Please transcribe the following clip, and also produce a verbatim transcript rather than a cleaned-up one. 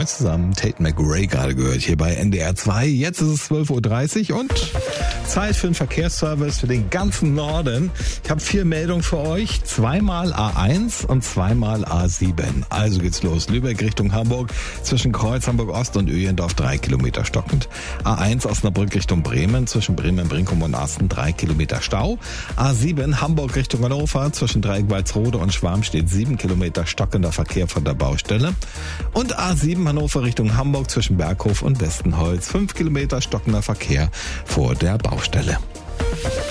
Moin zusammen, Tate McRae gerade gehört hier bei N D R zwei. Jetzt ist es zwölf Uhr dreißig und Zeit für den Verkehrsservice für den ganzen Norden. Ich habe vier Meldungen für euch. Zweimal A eins und zweimal A sieben. Also geht's los. Lübeck Richtung Hamburg zwischen Kreuz Hamburg Ost und Öhlendorf drei Kilometer stockend. A eins Osnabrück Richtung Bremen zwischen Bremen, Brinkum und Asten drei Kilometer Stau. A sieben Hamburg Richtung Hannover zwischen Dreieck Walsrode und Schwarm steht sieben Kilometer stockender Verkehr von der Baustelle. Und A sieben Hannover Richtung Hamburg zwischen Berghof und Westenholz fünf Kilometer stockender Verkehr vor der Baustelle.